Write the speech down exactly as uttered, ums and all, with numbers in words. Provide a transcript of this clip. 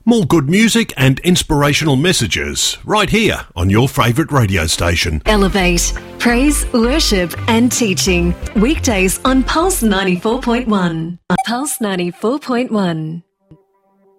More good music and inspirational messages right here on your favourite radio station. Elevate, praise, worship and teaching. Weekdays on Pulse ninety-four point one. Pulse ninety-four point one.